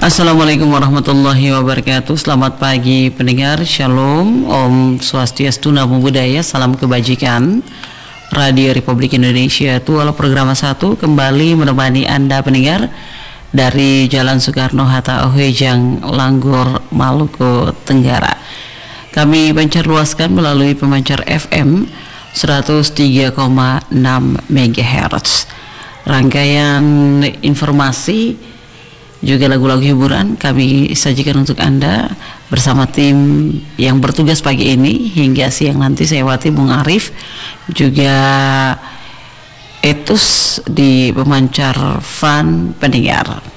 Assalamualaikum warahmatullahi wabarakatuh. Selamat pagi pendengar. Shalom, Om Swastiastu, Namo Buddhaya, salam kebajikan. Radio Republik Indonesia Tuala Program 1 kembali menemani Anda pendengar dari Jalan Soekarno-Hatta, Ohejang, Langgor, Maluku Tenggara. Kami pancar luaskan melalui pemancar FM 103,6 MHz. Rangkaian informasi juga lagu-lagu hiburan kami sajikan untuk Anda bersama tim yang bertugas pagi ini hingga siang nanti. Saya Wati, Bung Arif, juga Etus di pemancar Fun pendengar.